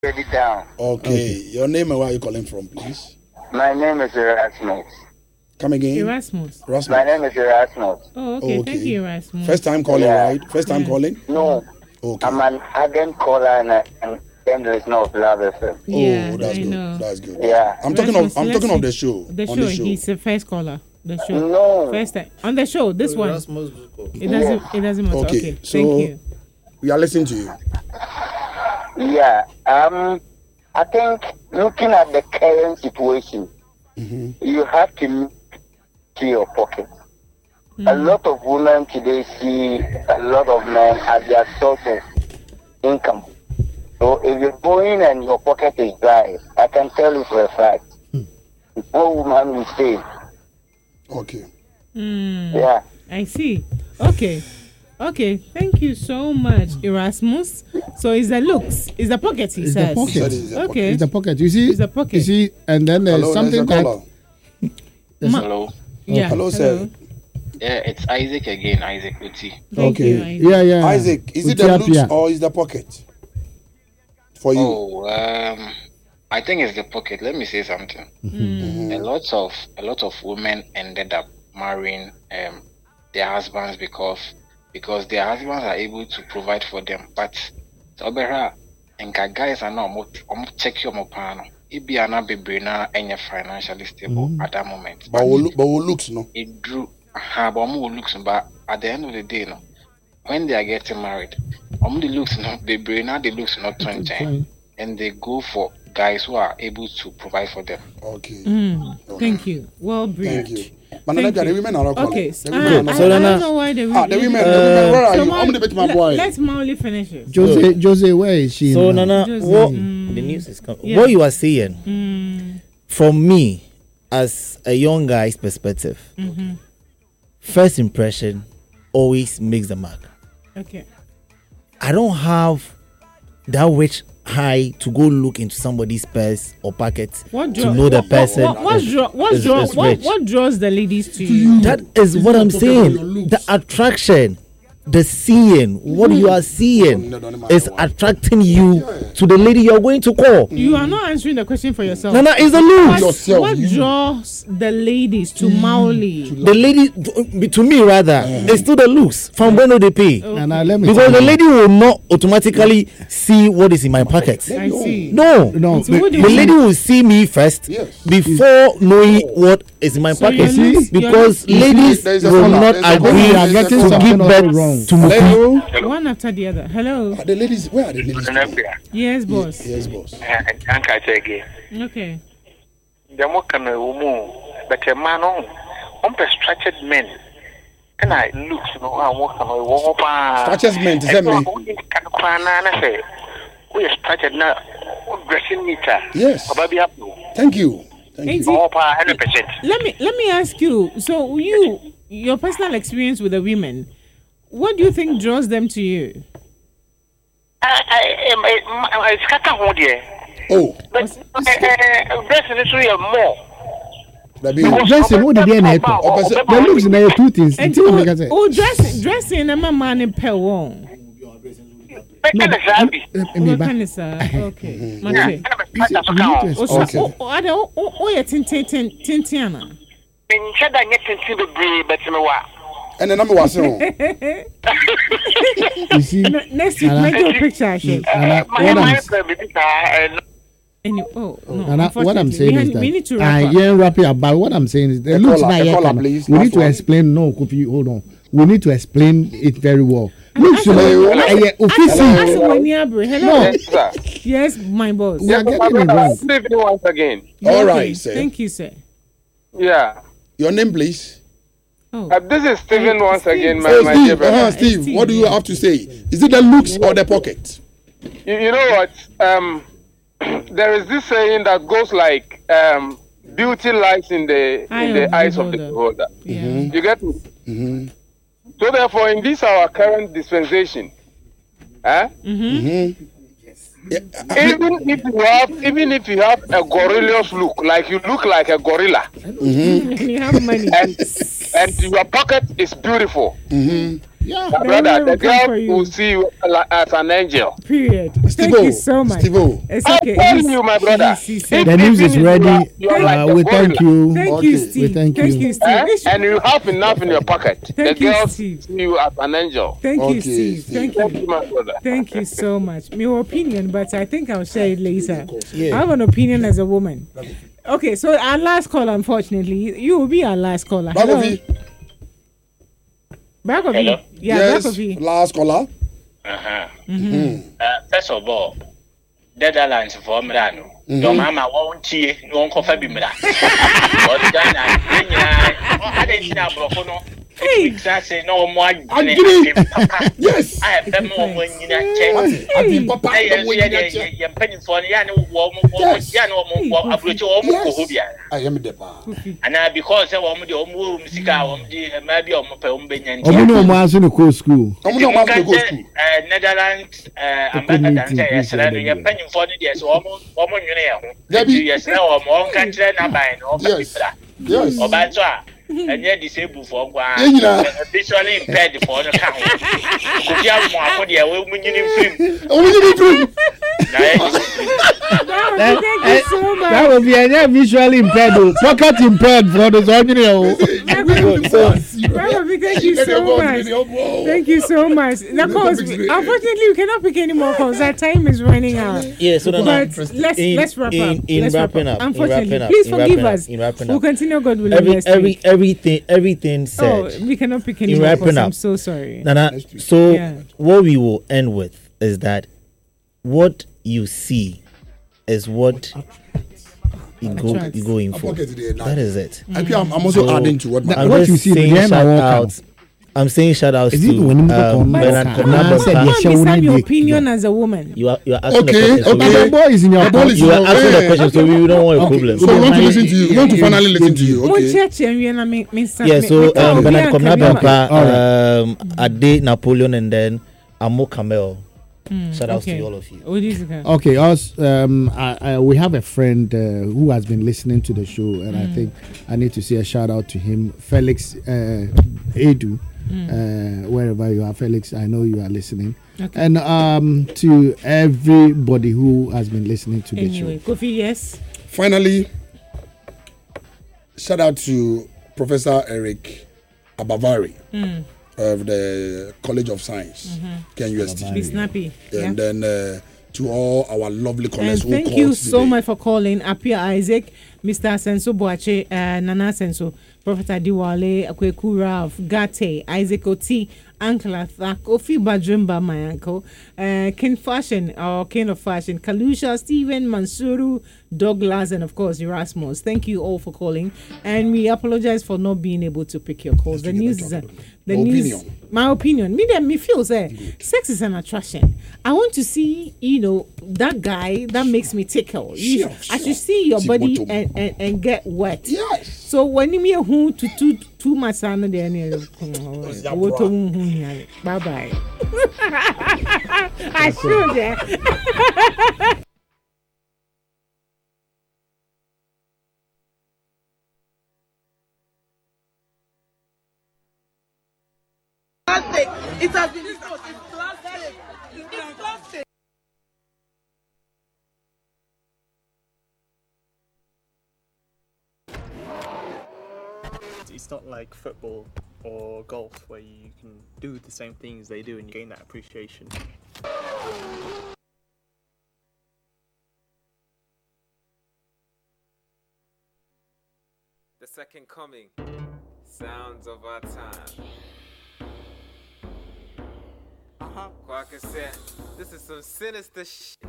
Ready down. Okay. Your name and where are you calling from, please? My name is Erasmus. Come again. Erasmus. My name is Erasmus. Oh, okay. Thank you, Erasmus. First time calling, right? First time calling? No. Okay. I'm an ardent caller and listener of Love FM. Yeah, that's I good. know. That's good. Yeah. I'm talking of the show. The show. He's the first caller. The show. No. First time on the show. This one. It doesn't matter. Okay. So thank you. We are listening to you. Yeah. I think looking at the current situation, you have to look to your pocket. A lot of women today see a lot of men as their source of income. So if you're going and your pocket is dry, I can tell you for a fact, no woman will stay. Okay. Yeah. I see. Okay. Thank you so much, Erasmus. So it's the looks, it's the pocket. He says. The pocket. Okay. It's the pocket. You see. It's the pocket. You see, and then there's something that. Hello. Yeah. Hello, sir. Yeah, it's Isaac again. Isaac Uti. Thank you, Isaac. Yeah. Isaac, is it the looks or is the pocket for you? Oh, I think it's the pocket. Let me say something. A lot of women ended up marrying their husbands because their husbands are able to provide for them. But Obera and guys are not check your mopano. It be an abibrina and financially stable at that moment. But we looks no. It drew looks, but at the end of the day, no. When they are getting married, the looks not the looks not 20, and they go for guys who are able to provide for them. Okay. Thank you. Well briefed. Thank you. But the women are not calling. Okay. The women I don't know why the women. the women, where are you? I'm going to bet my boy. Let's Mauli finish it. Jose, where is she? So Nana, what the news is coming. What you are saying, from me, as a young guy's perspective, first impression always makes the mark. Okay. I don't have that rich high to go look into somebody's purse or pocket to know the person. What draws the ladies to you? That is what I'm saying. The attraction, the seeing, what you are seeing is attracting you to the lady you're going to call. You are not answering the question for yourself. No, it's a lose. What draws the ladies to Mauli? The lady, to me rather, it's still the looks from when they pay. Okay. Because the lady will not automatically see what is in my pocket. I see. No. So The lady will see me first before knowing what is in my pocket. Because ladies will not agree to give birth to Muku. One after the other. Hello. The ladies, where are the ladies? Yes, boss. Yes, boss. Okay. The more can a woman, but a man on structured men. And I look, I walk on a Structured men, does that mean? We are structured now, dressing meter. Yes. Thank you. Thank you. 100%. Let me ask you. So your personal experience with the women, what do you think draws them to you? I scatter one there. Oh. But dressing is really more. Dressing, what did they make? The looks in the two things. Dressing a man in Pewon. And the number was wrong. You see, next week, make your picture. What I'm saying is that I wrap it up. But what I'm saying is the looks we need to explain. No, Kofi, hold on. We need to explain it very well. Look, hello. Yes, my boss. We are getting it wrong. Stephen once again. All right, sir. Thank you, sir. Yeah. Your name, please. This is Stephen once again, my dear brother. Steve, what do you have to say? Is it the looks or the pocket? You know what? There is this saying that goes like, beauty lies in the eyes of the beholder. You get me? So therefore, in this our current dispensation, even if you have a gorillous look, like you look like a gorilla, you have money, and your pocket is beautiful, Yeah. Brother, the girl will see you as an angel. Period. Thank you so much. It's okay. I'm telling you, my brother. The news is ready. We thank you. Thank you, Steve. Thank you, Steve. And you have enough in your pocket. Thank the girls see you as an angel. Thank you, Steve. Thank you, my brother. Thank you so much. My opinion, but I think I'll share it later. I have an opinion as a woman. Okay, so our last caller, unfortunately, you will be our last caller. Hello? Yes, last caller. First of all, Netherlands for Milano. Your mama won't see no coffee bimra. Exactly, no more. Yes, I have them more when you are changing. Papa, you're penny for Yano, I am the bar. And I because I want the old music, maybe on my Benyan. School. Netherlands, ambassador, you're penny for the years, almost 1 year. Yes, now, more country, and yes, or bad. And yet disabled for visually impaired for the count. Could you have more for the women in film? That would be a visually impaired, pocket impaired for the ordinary. Thank you so much. Thank you so much. Of course, unfortunately, we cannot pick any more calls. Our time is running out. Yeah, so let's wrap up. In wrapping up. Unfortunately, please forgive us. We'll continue, God willing. Everything said. Oh, we cannot pick any more calls. I'm so sorry. Nana, so what we will end with is that what you see is what you go in for. That is it. I'm also adding to what you see. I'm saying shout outs to Bernard your opinion as a woman. You are asking the question. You are asking the question, so we don't want a problem. So we want to listen to you. We want to finally listen to you. Okay. Yeah, so Bernard Komna Ade Napoleon and then Amo Kamel. Shout out to all of you. Okay, us. We have a friend who has been listening to the show, and I think I need to say a shout out to him, Felix Edu. Wherever you are, Felix, I know you are listening. Okay. And to everybody who has been listening to the show. Kofi, yes. Finally, shout out to Professor Eric Abavari of the College of Science, KNUST. Be snappy. And then to all our lovely callers. And thank you so much for calling Apia Isaac, Mr. Senso Boache, Nana Senso, Prophet Adiwale, Akweku Ralph, Gate, Isaac Oti, Uncle Athak, Ofi Bajumba, my uncle, King Fashion, or King of Fashion, Kalusha, Stephen, Mansuru, Douglas, and of course Erasmus. Thank you all for calling, and we apologize for not being able to pick your calls. The news is my opinion. Me feels sex is an attraction. I want to see, that guy that makes me tickle. I should see your body and get wet. Yes. So when you who to too much bye bye. I should. It has been discussed. It's plastic. It's plastic. It's not like football or golf where you can do the same things they do and you gain that appreciation. The second coming. Sounds of our time. Quack said, this is some sinister shit.